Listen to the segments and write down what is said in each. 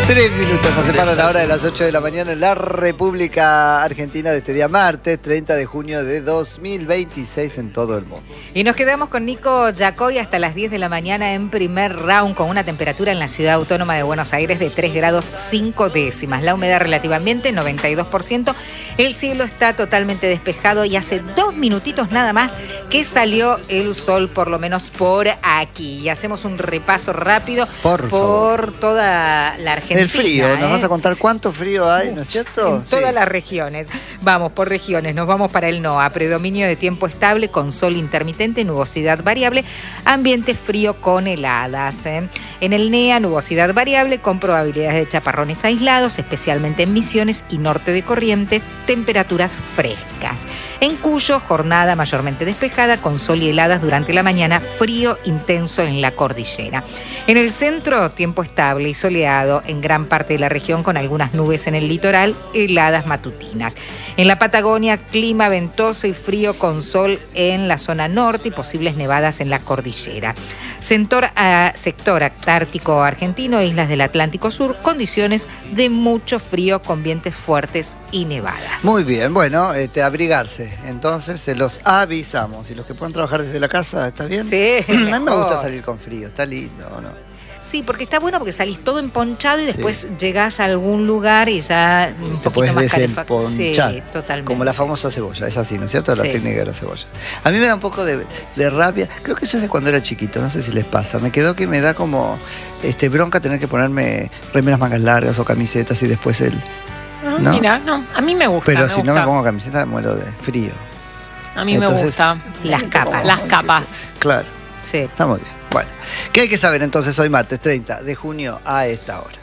3 minutos nos separan ahora de las 8 de la mañana en la República Argentina de este día martes, 30 de junio de 2026 en todo el mundo. Y nos quedamos con Nico Yacoy hasta las 10 de la mañana en primer round con una temperatura en la ciudad autónoma de Buenos Aires de 3 grados 5 décimas. La humedad relativamente 92%. El cielo está totalmente despejado y hace 2 minutitos nada más que salió el sol, por lo menos por aquí. Y hacemos un repaso rápido por toda la Argentina. El frío, nos vas a contar cuánto frío hay, ¿no es cierto? En todas las regiones. Vamos por regiones, nos vamos para el NOA. Predominio de tiempo estable con sol intermitente, nubosidad variable, ambiente frío con heladas. En el NEA, nubosidad variable con probabilidades de chaparrones aislados, especialmente en Misiones y norte de Corrientes, temperaturas frescas. En Cuyo, jornada mayormente despejada con sol y heladas durante la mañana, frío intenso en la cordillera. En el centro, tiempo estable y soleado en gran parte de la región con algunas nubes en el litoral, heladas matutinas. En la Patagonia, clima ventoso y frío con sol en la zona norte y posibles nevadas en la cordillera. Sector Antártico Argentino, islas del Atlántico Sur, condiciones de mucho frío con vientos fuertes y nevadas. Muy bien, bueno, abrigarse. Entonces se los avisamos. Y los que puedan trabajar desde la casa, ¿está bien? Sí, a mí me gusta salir con frío, está lindo, ¿o no? Sí, porque está bueno porque salís todo emponchado y después llegás a algún lugar y ya un te poquito más desemponchar. Sí, totalmente. Como la famosa cebolla, es así, ¿no es cierto? La técnica de la cebolla. A mí me da un poco de rabia, creo que eso es de cuando era chiquito, no sé si les pasa. Me quedó que me da como bronca tener que ponerme remeras mangas largas o camisetas y después ¿no? Mira, no, a mí me gusta. Pero si no me pongo camiseta me muero de frío. A mí me gusta. Las capas. Las capas. Claro. Sí. Está muy bien. Bueno, ¿qué hay que saber entonces hoy martes 30 de junio a esta hora?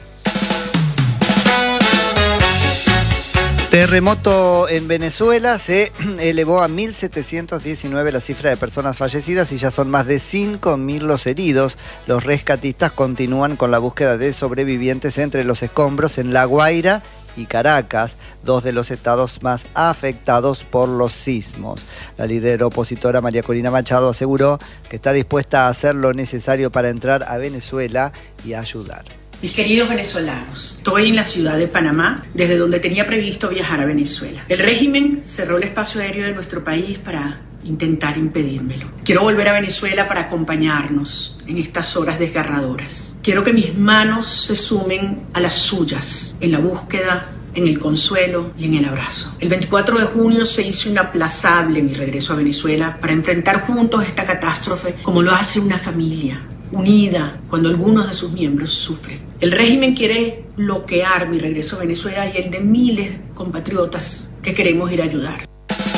Terremoto en Venezuela, se elevó a 1.719 la cifra de personas fallecidas y ya son más de 5.000 los heridos. Los rescatistas continúan con la búsqueda de sobrevivientes entre los escombros en La Guaira y Caracas, dos de los estados más afectados por los sismos. La líder opositora María Corina Machado aseguró que está dispuesta a hacer lo necesario para entrar a Venezuela y a ayudar. Mis queridos venezolanos, estoy en la ciudad de Panamá, desde donde tenía previsto viajar a Venezuela. El régimen cerró el espacio aéreo de nuestro país para intentar impedírmelo. Quiero volver a Venezuela para acompañarnos en estas horas desgarradoras. Quiero que mis manos se sumen a las suyas en la búsqueda, en el consuelo y en el abrazo. El 24 de junio se hizo inaplazable mi regreso a Venezuela para enfrentar juntos esta catástrofe como lo hace una familia, unida cuando algunos de sus miembros sufren. El régimen quiere bloquear mi regreso a Venezuela y el de miles de compatriotas que queremos ir a ayudar.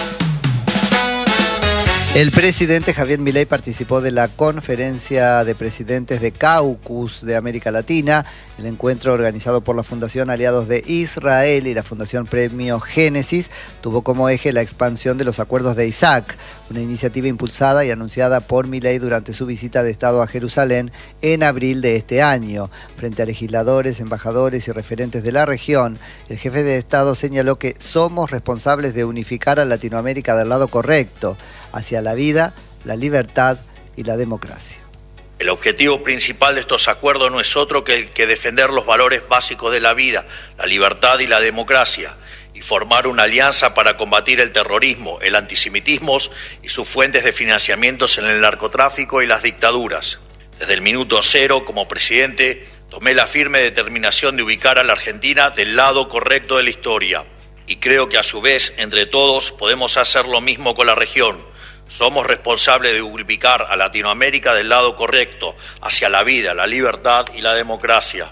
El presidente Javier Milei participó de la conferencia de presidentes de Caucus de América Latina, el encuentro organizado por la Fundación Aliados de Israel y la Fundación Premio Génesis tuvo como eje la expansión de los acuerdos de Isaac, una iniciativa impulsada y anunciada por Milei durante su visita de Estado a Jerusalén en abril de este año. Frente a legisladores, embajadores y referentes de la región, el jefe de Estado señaló que somos responsables de unificar a Latinoamérica del lado correcto, hacia la vida, la libertad y la democracia. El objetivo principal de estos acuerdos no es otro que el que defender los valores básicos de la vida, la libertad y la democracia, y formar una alianza para combatir el terrorismo, el antisemitismo y sus fuentes de financiamientos en el narcotráfico y las dictaduras. Desde el minuto cero, como presidente, tomé la firme determinación de ubicar a la Argentina del lado correcto de la historia. Y creo que a su vez, entre todos, podemos hacer lo mismo con la región. Somos responsables de ubicar a Latinoamérica del lado correcto, hacia la vida, la libertad y la democracia.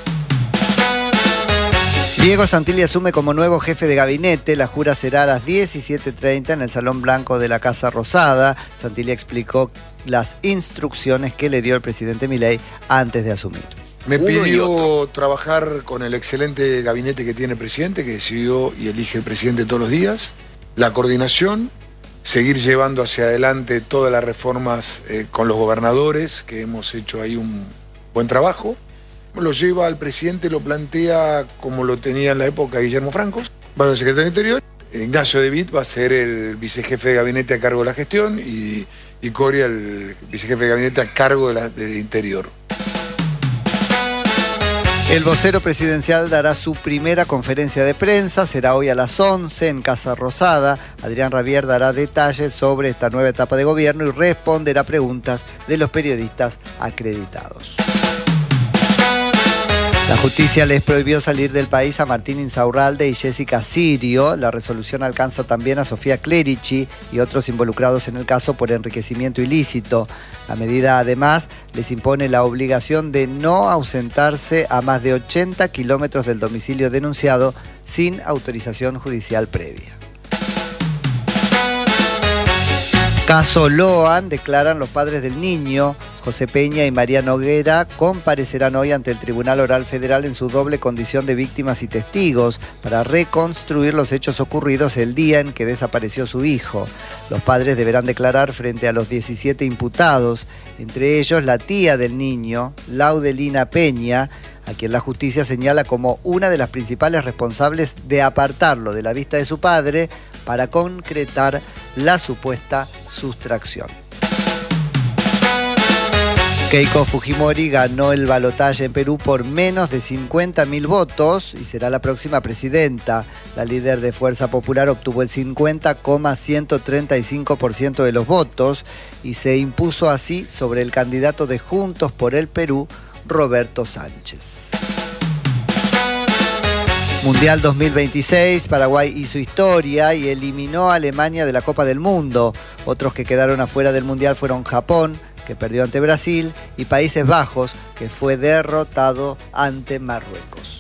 Diego Santilli asume como nuevo jefe de gabinete. La jura será a las 17:30 en el Salón Blanco de la Casa Rosada. Santilli explicó las instrucciones que le dio el presidente Milei antes de asumir. Me pidió trabajar con el excelente gabinete que tiene el presidente, que decidió y elige el presidente todos los días. La coordinación, seguir llevando hacia adelante todas las reformas con los gobernadores, que hemos hecho ahí un buen trabajo. Lo lleva al presidente, lo plantea como lo tenía en la época Guillermo Franco. Va a ser secretario de Interior. Ignacio De Witt va a ser el vicejefe de gabinete a cargo de la gestión y Coria el vicejefe de gabinete a cargo del Interior. El vocero presidencial dará su primera conferencia de prensa, será hoy a las 11 en Casa Rosada. Adrián Rabier dará detalles sobre esta nueva etapa de gobierno y responderá preguntas de los periodistas acreditados. La justicia les prohibió salir del país a Martín Insaurralde y Jessica Sirio. La resolución alcanza también a Sofía Clerici y otros involucrados en el caso por enriquecimiento ilícito. La medida además les impone la obligación de no ausentarse a más de 80 kilómetros del domicilio denunciado sin autorización judicial previa. Caso Loan, declaran los padres del niño. José Peña y María Noguera comparecerán hoy ante el Tribunal Oral Federal en su doble condición de víctimas y testigos para reconstruir los hechos ocurridos el día en que desapareció su hijo. Los padres deberán declarar frente a los 17 imputados, entre ellos la tía del niño, Laudelina Peña, a quien la justicia señala como una de las principales responsables de apartarlo de la vista de su padre para concretar la supuesta sustracción. Keiko Fujimori ganó el balotaje en Perú por menos de 50.000 votos y será la próxima presidenta. La líder de Fuerza Popular obtuvo el 50,135% de los votos y se impuso así sobre el candidato de Juntos por el Perú, Roberto Sánchez. Mundial 2026, Paraguay hizo historia y eliminó a Alemania de la Copa del Mundo. Otros que quedaron afuera del Mundial fueron Japón, que perdió ante Brasil, y Países Bajos, que fue derrotado ante Marruecos.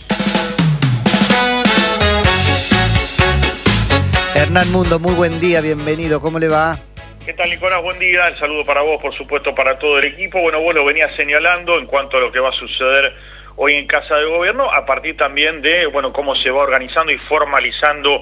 Hernán Mundo, muy buen día, bienvenido, ¿cómo le va? ¿Qué tal, Nicolás? Buen día, el saludo para vos, por supuesto, para todo el equipo. Bueno, vos lo venías señalando en cuanto a lo que va a suceder hoy en Casa de Gobierno, a partir también de, bueno, cómo se va organizando y formalizando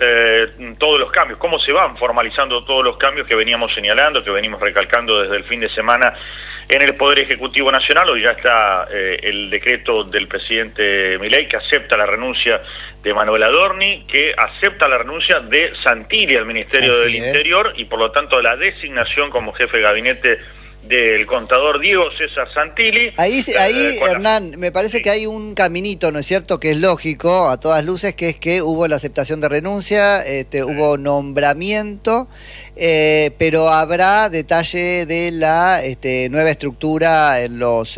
todos los cambios, cómo se van formalizando todos los cambios que veníamos señalando, que venimos recalcando desde el fin de semana en el Poder Ejecutivo Nacional. Hoy ya está el decreto del presidente Milei que acepta la renuncia de Manuel Adorni, que acepta la renuncia de Santilli al Ministerio del Interior y por lo tanto la designación como jefe de gabinete del contador Diego César Santilli. Ahí Hernán, me parece que hay un caminito, ¿no es cierto?, que es lógico a todas luces, que es que hubo la aceptación de renuncia, hubo nombramiento, pero habrá detalle de la nueva estructura en los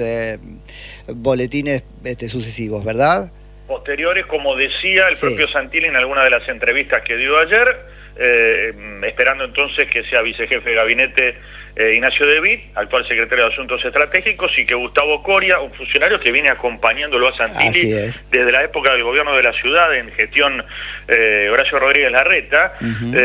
boletines sucesivos, ¿verdad? Posteriores, como decía el propio Santilli en alguna de las entrevistas que dio ayer, esperando entonces que sea vicejefe de gabinete Ignacio De Witt, actual secretario de Asuntos Estratégicos, y que Gustavo Coria, un funcionario que viene acompañándolo a Santilli desde la época del gobierno de la ciudad en gestión Horacio Rodríguez Larreta,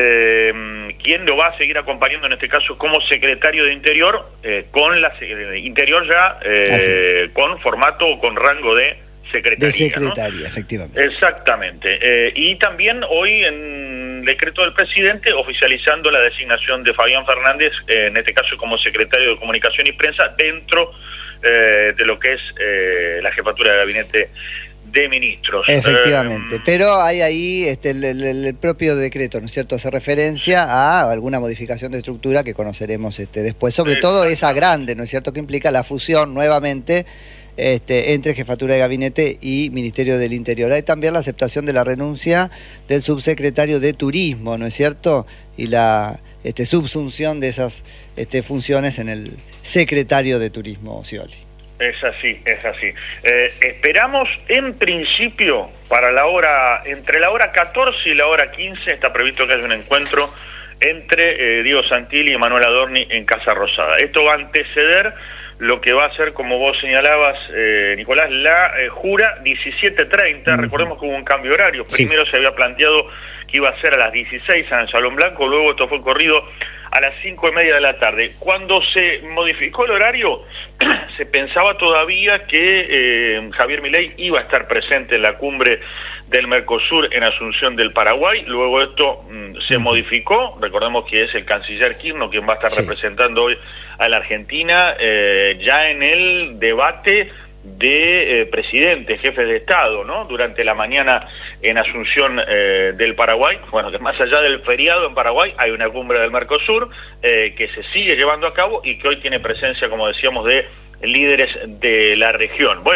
quien lo va a seguir acompañando en este caso como secretario de Interior, con la Interior ya con formato o con rango de secretaría. De secretaria, ¿no? Efectivamente. Exactamente. Y también hoy en decreto del presidente oficializando la designación de Fabián Fernández, en este caso como secretario de Comunicación y Prensa, dentro de lo que es la jefatura de gabinete de ministros. Efectivamente, pero hay ahí el propio decreto, ¿no es cierto?, hace referencia a alguna modificación de estructura que conoceremos después, sobre todo esa grande, ¿no es cierto?, que implica la fusión nuevamente entre Jefatura de Gabinete y Ministerio del Interior. Hay también la aceptación de la renuncia del subsecretario de Turismo, ¿no es cierto?, y la subsunción de esas funciones en el secretario de Turismo, Scioli. Es así, es así. Esperamos, en principio, para entre la hora 14 y la hora 15, está previsto que haya un encuentro entre Diego Santilli y Manuel Adorni en Casa Rosada. Esto va a anteceder lo que va a ser, como vos señalabas, Nicolás, la jura 17:30. Recordemos que hubo un cambio horario. Primero se había planteado que iba a ser a las 16 en el Salón Blanco, luego esto fue corrido a las 5:30 de la tarde. Cuando se modificó el horario, se pensaba todavía que Javier Milei iba a estar presente en la cumbre del Mercosur en Asunción del Paraguay. Luego esto se modificó. Recordemos que es el canciller Kirchner quien va a estar representando hoy a la Argentina ya en el debate de presidentes, jefes de Estado, ¿no?, durante la mañana en Asunción del Paraguay. Bueno, que más allá del feriado en Paraguay hay una cumbre del Mercosur que se sigue llevando a cabo y que hoy tiene presencia, como decíamos, de líderes de la región. Bueno,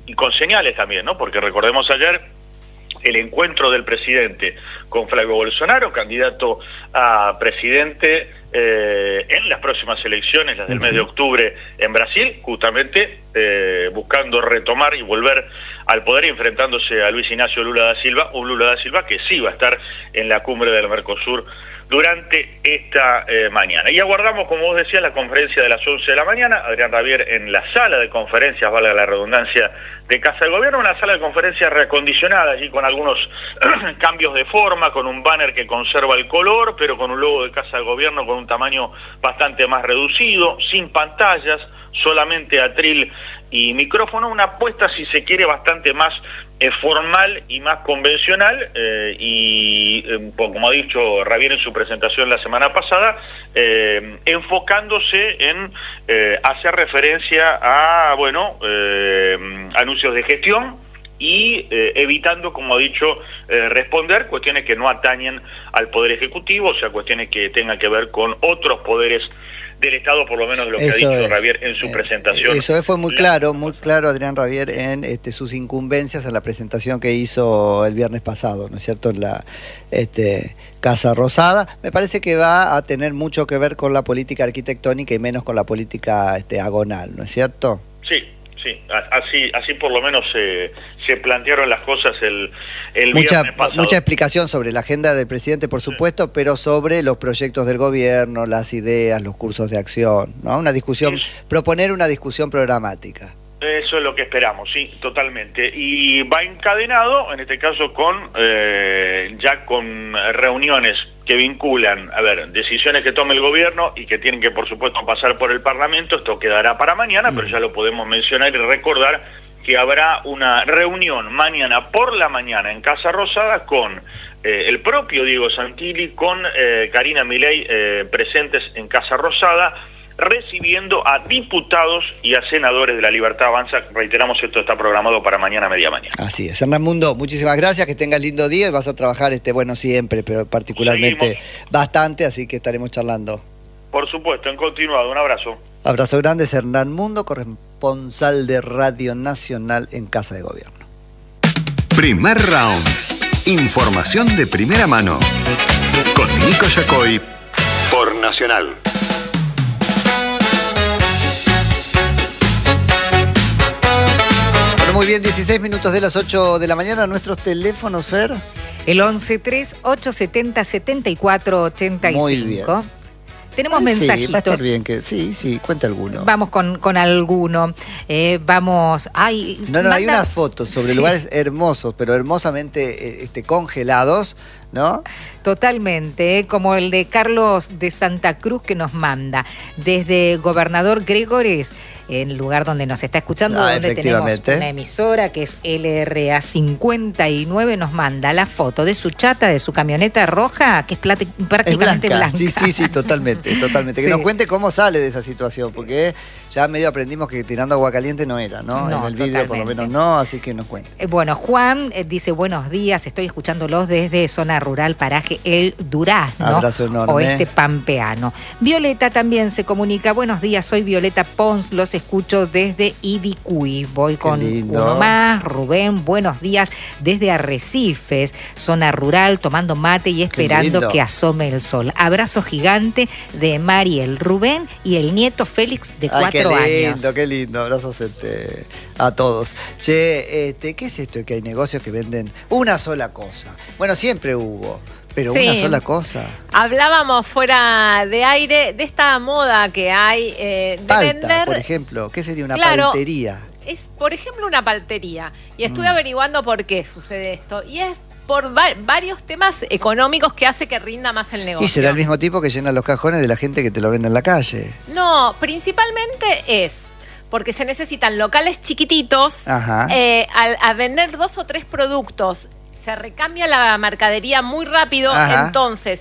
y con señales también, ¿no? Porque recordemos ayer el encuentro del presidente con Flavio Bolsonaro, candidato a presidente en las próximas elecciones, las del mes de octubre en Brasil, justamente buscando retomar y volver al poder y enfrentándose a Luis Ignacio Lula da Silva, un Lula da Silva que sí va a estar en la cumbre del Mercosur durante esta mañana. Y aguardamos, como vos decías, la conferencia de las 11 de la mañana, Adrián Ravier en la sala de conferencias, valga la redundancia, de Casa de Gobierno, una sala de conferencias reacondicionada, allí con algunos cambios de forma, con un banner que conserva el color, pero con un logo de Casa de Gobierno con un tamaño bastante más reducido, sin pantallas, solamente atril y micrófono, una apuesta, si se quiere, bastante más formal y más convencional, como ha dicho Ravier en su presentación la semana pasada, enfocándose en hacer referencia a, anuncios de gestión y evitando, como ha dicho, responder cuestiones que no atañen al Poder Ejecutivo, o sea, cuestiones que tengan que ver con otros poderes del Estado, por lo menos lo que ha dicho Ravier en su presentación. Eso fue muy claro Adrián Ravier en sus incumbencias en la presentación que hizo el viernes pasado, ¿no es cierto?, en la Casa Rosada. Me parece que va a tener mucho que ver con la política arquitectónica y menos con la política agonal, ¿no es cierto? Sí, así por lo menos se plantearon las cosas el viernes pasado. Mucha explicación sobre la agenda del presidente, por supuesto, pero sobre los proyectos del gobierno, las ideas, los cursos de acción, ¿no? Una discusión, proponer una discusión programática. Eso es lo que esperamos, sí, totalmente. Y va encadenado, en este caso, con reuniones que vinculan, decisiones que tome el gobierno y que tienen que, por supuesto, pasar por el Parlamento. Esto quedará para mañana, pero ya lo podemos mencionar y recordar que habrá una reunión mañana por la mañana en Casa Rosada con el propio Diego Santilli, con Karina Milei presentes en Casa Rosada, recibiendo a diputados y a senadores de la Libertad Avanza. Reiteramos, esto está programado para mañana, media mañana. Así es. Hernán Mundo, muchísimas gracias, que tengas lindo día y vas a trabajar, siempre, pero particularmente bastante, así que estaremos charlando. Por supuesto, en continuado. Un abrazo. Abrazo grande, es Hernán Mundo, corresponsal de Radio Nacional en Casa de Gobierno. Primer round. Información de primera mano. Con Nico Yacoy por Nacional. Muy bien, 16 minutos de las 8 de la mañana. Nuestros teléfonos, Fer. El 11-3-870-7485. Muy bien. Tenemos mensajitos. Sí, va a estar bien que sí, cuenta alguno. Vamos con alguno. Vamos. Hay unas fotos sobre lugares hermosos, pero hermosamente congelados, ¿no? Totalmente, como el de Carlos de Santa Cruz que nos manda desde Gobernador Gregores, en el lugar donde nos está escuchando, donde tenemos una emisora que es LRA 59, nos manda la foto de su chata, de su camioneta roja, que es prácticamente blanca. Sí, totalmente. Sí. Que nos cuente cómo sale de esa situación, porque ya medio aprendimos que tirando agua caliente no era, ¿no? En el vídeo por lo menos no, así que nos cuente. Bueno, Juan dice, buenos días, estoy escuchándolos desde zona rural, paraje El Durazno. Abrazo enorme. Oeste pampeano. Violeta también se comunica, buenos días, soy Violeta Pons, los escucho desde Ibicuy. Voy con uno más. Rubén, buenos días, desde Arrecifes, zona rural, tomando mate y esperando que asome el sol. Abrazo gigante de Mariel, Rubén y el nieto Félix de 4 años. Qué lindo, abrazos a todos. Che, ¿qué es esto que hay negocios que venden una sola cosa? Bueno, siempre hubo, pero una sola cosa. Hablábamos fuera de aire de esta moda que hay de palta, vender. Por ejemplo, ¿qué sería una paltería? Es, por ejemplo, una paltería. Y estuve averiguando por qué sucede esto. Y es por varios temas económicos que hace que rinda más el negocio. ¿Y será el mismo tipo que llena los cajones de la gente que te lo vende en la calle? No, principalmente es porque se necesitan locales chiquititos. Al vender 2 o 3 productos se recambia la mercadería muy rápido. Entonces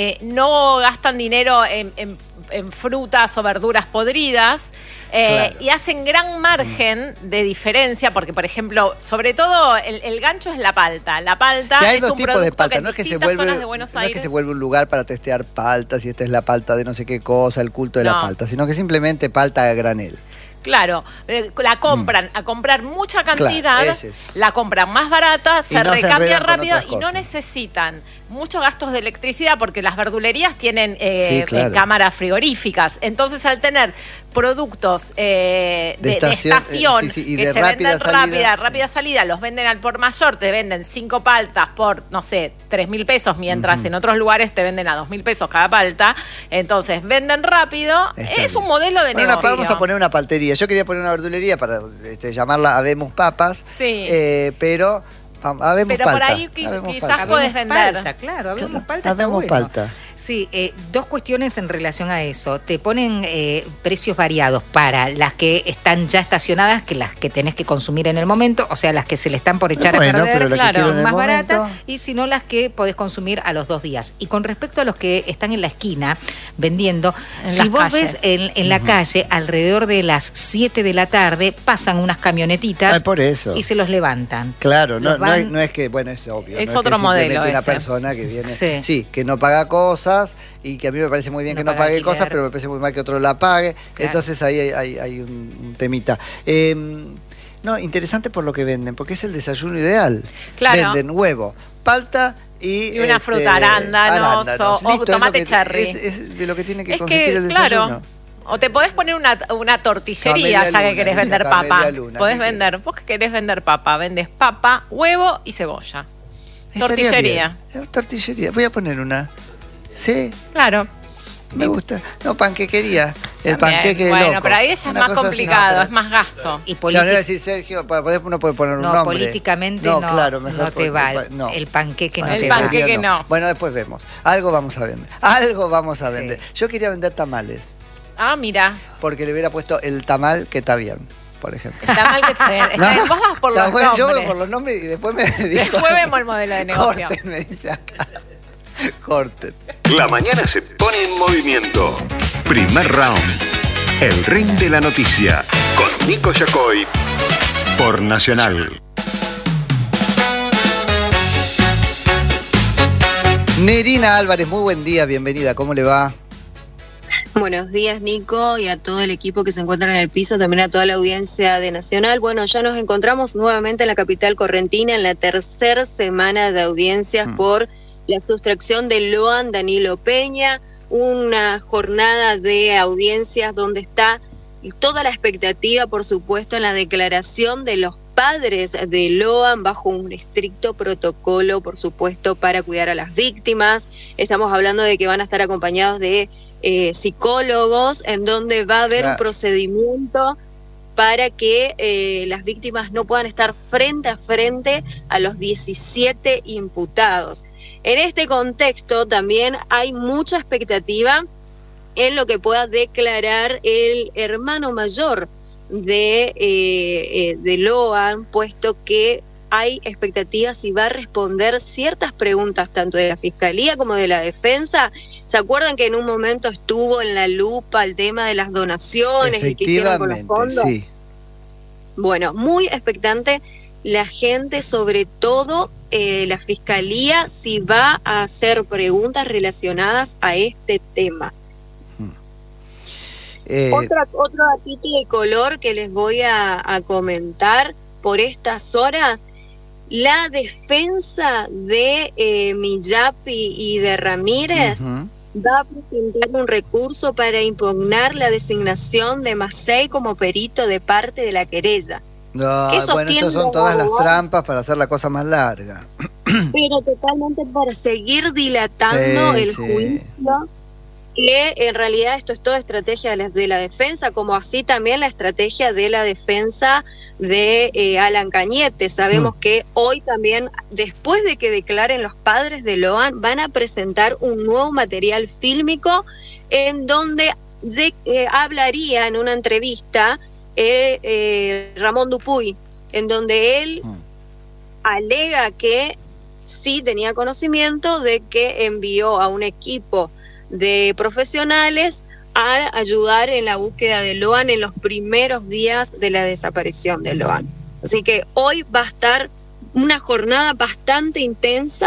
no gastan dinero en frutas o verduras podridas. Y hacen gran margen de diferencia, porque, por ejemplo, sobre todo el gancho es la palta. La palta hay es dos un tipos producto de palta, que no es que zonas de Buenos Aires, no es que se vuelve un lugar para testear paltas, y esta es la palta de no sé qué cosa, el culto de la palta, sino que simplemente palta a granel. Claro, la compran a comprar mucha cantidad, claro, la compran más barata, se recambia rápido y no cosas. Necesitan muchos gastos de electricidad porque las verdulerías tienen claro. cámaras frigoríficas. Entonces, al tener productos de estación y que de se rápida venden rápida salida, los venden al por mayor, te venden 5 paltas por, no sé, 3.000 pesos, mientras en otros lugares te venden a 2.000 pesos cada palta. Entonces, venden rápido. Es un modelo de negocio. Vamos a poner una paltería. Yo quería poner una verdulería para llamarla Habemos Papas, pero habemos palta. Por ahí quizás podés vender. Palta, claro, habemos palta. Habemos palta. Sí, dos cuestiones en relación a eso. Te ponen precios variados para las que están ya estacionadas, que las que tenés que consumir en el momento, o sea, las que se le están por echar a perder, claro, son más baratas, y si no, las que podés consumir a los 2 días. Y con respecto a los que están en la esquina vendiendo, si vos ves en la calle, alrededor de las 7 de la tarde, pasan unas camionetitas por eso. Y se los levantan. Claro, no es que, bueno, es obvio. Es no otro es que modelo una ese. persona que viene, que no paga cosas, y que a mí me parece muy bien que no pague alquiler. Cosas, pero me parece muy mal que otro la pague. Claro. Entonces ahí hay un temita. No, interesante por lo que venden, porque es el desayuno ideal. Claro. Venden huevo, palta y una fruta, arándanos o tomate cherry. Es de lo que tiene que consistir el desayuno. Claro. O te podés poner una tortillería ya que querés vender papa. Podés vender, vos que querés vender papa, vendes papa, huevo y cebolla. Tortillería. Tortillería, voy a poner una. ¿Sí? Claro. Me gusta. No, panquequería. El también, panqueque bueno, loco. pero ahí ya es más complicado, es más gasto. Y no iba a decir Sergio, uno puede poner un nombre. Políticamente no, claro, mejor no te vale. No. El panqueque no el te panqueque vale. no. Bueno, después vemos. Algo vamos a vender. Yo quería vender tamales. Ah, mira. Porque le hubiera puesto el tamal que está bien, por ejemplo. Está mal que te den. Vos vas por los nombres. Yo voy por los nombres y después me digo. Después vemos el modelo de negocio. Corten, me dice acá. Corten. La mañana se pone en movimiento. Primer round. El ring de la noticia. Con Nico Yacoy. Por Nacional. Nerina Álvarez, muy buen día, bienvenida. ¿Cómo le va? Buenos días, Nico, y a todo el equipo que se encuentra en el piso, también a toda la audiencia de Nacional. Bueno, ya nos encontramos nuevamente en la capital correntina en la tercera semana de audiencias por la sustracción de Loan Danilo Peña, una jornada de audiencias donde está toda la expectativa, por supuesto, en la declaración de los padres de Loan bajo un estricto protocolo, por supuesto, para cuidar a las víctimas. Estamos hablando de que van a estar acompañados de psicólogos, en donde va a haber un procedimiento para que las víctimas no puedan estar frente a frente a los 17 imputados. En este contexto también hay mucha expectativa en lo que pueda declarar el hermano mayor de Loan, puesto que hay expectativas y va a responder ciertas preguntas tanto de la Fiscalía como de la Defensa. ¿Se acuerdan que en un momento estuvo en la lupa el tema de las donaciones y qué hicieron con los fondos? Sí. Bueno, muy expectante la gente, sobre todo la Fiscalía, si va a hacer preguntas relacionadas a este tema. Otro datito de color que les voy a comentar por estas horas. La defensa de Millapi y de Ramírez va a presentar un recurso para impugnar la designación de Macei como perito de parte de la querella. No, bueno, estas son todas las trampas para hacer la cosa más larga. Pero totalmente para seguir dilatando el juicio, que en realidad esto es toda estrategia de la defensa, como así también la estrategia de la defensa de Alan Cañete. Sabemos que hoy también, después de que declaren los padres de Loan, van a presentar un nuevo material fílmico en donde hablaría en una entrevista Ramón Dupuy, en donde él alega que sí tenía conocimiento de que envió a un equipo de profesionales a ayudar en la búsqueda de Loan en los primeros días de la desaparición de Loan. Así que hoy va a estar una jornada bastante intensa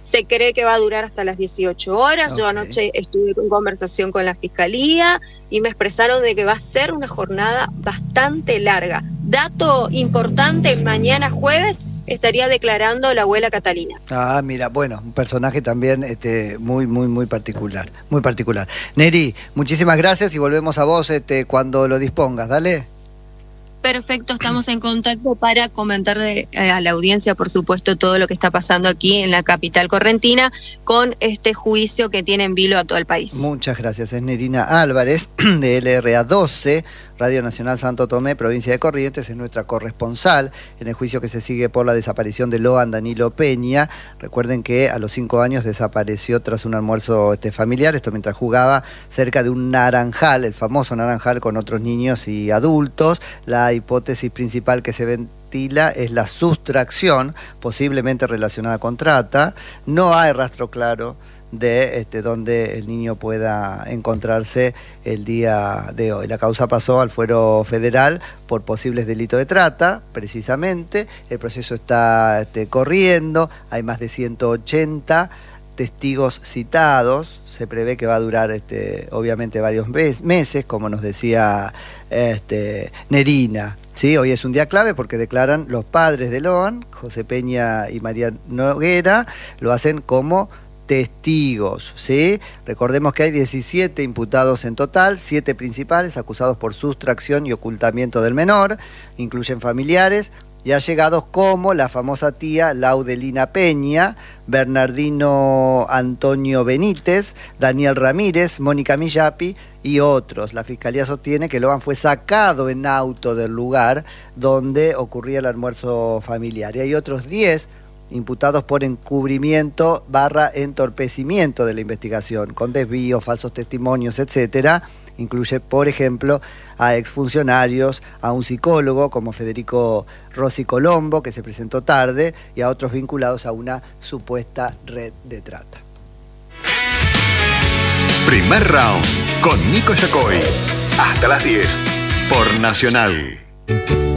Se cree que va a durar hasta las 18 horas. Yo anoche estuve en conversación con la Fiscalía y me expresaron de que va a ser una jornada bastante larga. Dato importante, mañana jueves estaría declarando la abuela Catalina. Ah, mira, bueno, un personaje también muy particular, muy particular. Neri, muchísimas gracias y volvemos a vos cuando lo dispongas, dale. Perfecto, estamos en contacto para comentar a la audiencia, por supuesto, todo lo que está pasando aquí en la capital correntina con este juicio que tiene en vilo a todo el país. Muchas gracias. Es Nerina Álvarez, de LRA 12, Radio Nacional Santo Tomé, provincia de Corrientes, es nuestra corresponsal en el juicio que se sigue por la desaparición de Loan Danilo Peña. Recuerden que a los 5 años desapareció tras un almuerzo familiar, esto mientras jugaba cerca de un naranjal, el famoso naranjal, con otros niños y adultos. La hipótesis principal que se ventila es la sustracción, posiblemente relacionada con trata. No hay rastro claro de donde el niño pueda encontrarse el día de hoy. La causa pasó al fuero federal por posibles delitos de trata, precisamente. El proceso está corriendo, hay más de 180 testigos citados. Se prevé que va a durar obviamente varios meses, como nos decía Nerina. Sí, hoy es un día clave porque declaran los padres de Loan, José Peña y María Noguera, lo hacen como testigos, ¿sí? Recordemos que hay 17 imputados en total, 7 principales acusados por sustracción y ocultamiento del menor, incluyen familiares y allegados como la famosa tía Laudelina Peña, Bernardino Antonio Benítez, Daniel Ramírez, Mónica Millapi y otros. La Fiscalía sostiene que Loan fue sacado en auto del lugar donde ocurría el almuerzo familiar. Y hay otros 10 imputados por encubrimiento / entorpecimiento de la investigación, con desvíos, falsos testimonios, etcétera. Incluye, por ejemplo, a exfuncionarios, a un psicólogo como Federico Rossi Colombo, que se presentó tarde, y a otros vinculados a una supuesta red de trata. Primer round con Nico Yacoy. Hasta las 10 por Nacional.